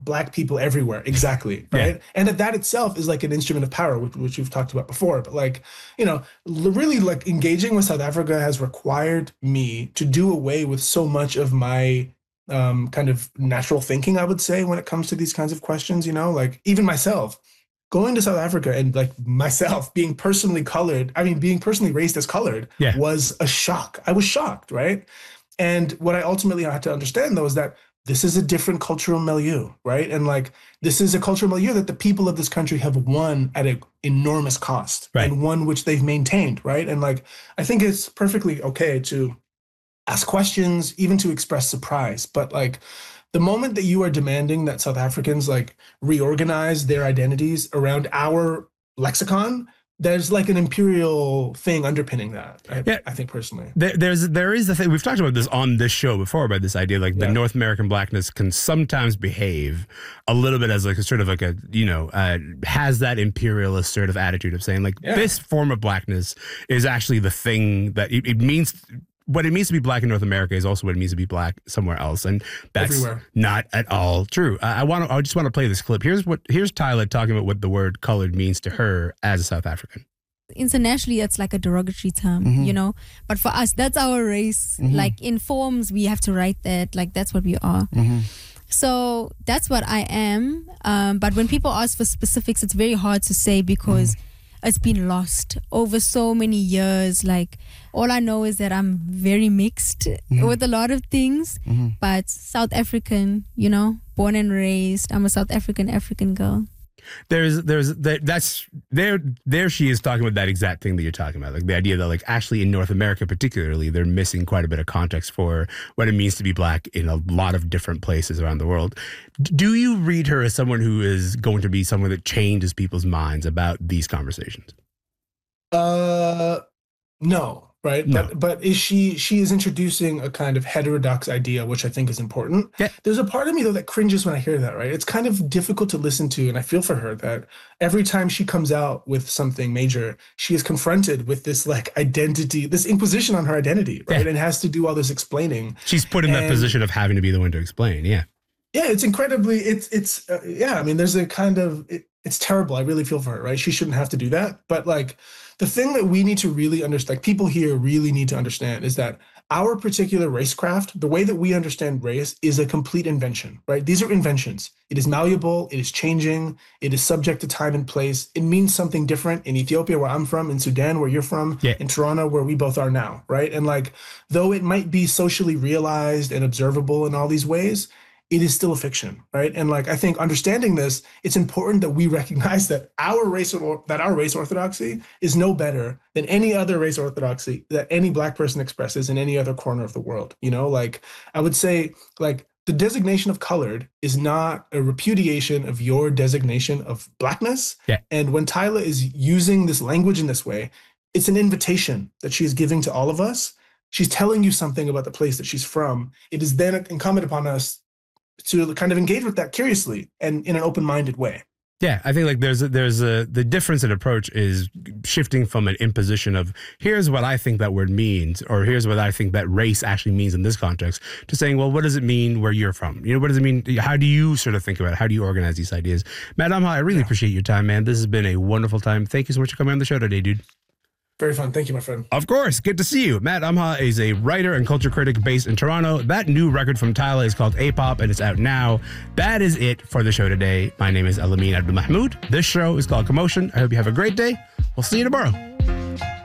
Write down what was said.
Black people everywhere. Exactly. Right. Yeah. And that itself is like an instrument of power, which we've talked about before. But like, really like engaging with South Africa has required me to do away with so much of my kind of natural thinking, I would say, when it comes to these kinds of questions, like even myself. Going to South Africa and like myself being personally raised as colored was a shock. I was shocked, right? And what I ultimately had to understand, though, is that this is a different cultural milieu, right? And like this is a cultural milieu that the people of this country have won at an enormous cost, and one which they've maintained, right? And like I think it's perfectly okay to ask questions, even to express surprise, but like the moment that you are demanding that South Africans like reorganize their identities around our lexicon, there's like an imperial thing underpinning that. I think personally, there is the thing we've talked about this on this show before about this idea like the North American blackness can sometimes behave a little bit as like a sort of like a has that imperialist sort of attitude of saying like this form of blackness is actually the thing that it means. What it means to be black in North America is also what it means to be black somewhere else, and that's everywhere. Not at all true. I just want to play this clip. Here's Tyla talking about what the word colored means to her as a South African. Internationally, it's like a derogatory term, But for us, that's our race. Like in forms, we have to write that. Like that's what we are. So that's what I am. But when people ask for specifics, it's very hard to say because it's been lost over so many years. Like all I know is that I'm very mixed with a lot of things, but South African, born and raised. I'm a South African girl. There she is talking about that exact thing that you're talking about, like the idea that like actually in North America particularly, they're missing quite a bit of context for what it means to be black in a lot of different places around the world. Do you read her as someone who is going to be someone that changes people's minds about these conversations? No. Right. No. But she is introducing a kind of heterodox idea, which I think is important. Yeah. There's a part of me, though, that cringes when I hear that. Right. It's kind of difficult to listen to. And I feel for her that every time she comes out with something major, she is confronted with this like identity, this imposition on her identity. Right. And has to do all this explaining. She's put in that position of having to be the one to explain. Yeah. Yeah. It's incredibly I mean, there's a kind of it's terrible. I really feel for her. Right. She shouldn't have to do that. But like, the thing that we need to really understand, like people here really need to understand, is that our particular racecraft, the way that we understand race, is a complete invention, right? These are inventions. It is malleable. It is changing. It is subject to time and place. It means something different in Ethiopia, where I'm from, in Sudan, where you're from, in Toronto, where we both are now, right? And like, though it might be socially realized and observable in all these ways, it is still a fiction, right? And like, I think understanding this, it's important that we recognize that our race orthodoxy is no better than any other race orthodoxy that any Black person expresses in any other corner of the world. Like I would say, like the designation of colored is not a repudiation of your designation of Blackness. Yeah. And when Tyla is using this language in this way, it's an invitation that she is giving to all of us. She's telling you something about the place that she's from. It is then incumbent upon us to kind of engage with that curiously and in an open-minded way. Yeah, I think like the difference in approach is shifting from an imposition of here's what I think that word means, or here's what I think that race actually means in this context, to saying, well, what does it mean where you're from? What does it mean? How do you sort of think about it? How do you organize these ideas? Matt Amha, I really appreciate your time, man. This has been a wonderful time. Thank you so much for coming on the show today, dude. Very fun. Thank you, my friend. Of course. Good to see you. Matt Amha is a writer and culture critic based in Toronto. That new record from Tyla is called A-Pop, and it's out now. That is it for the show today. My name is Elamin Abdelmahmoud. This show is called Commotion. I hope you have a great day. We'll see you tomorrow.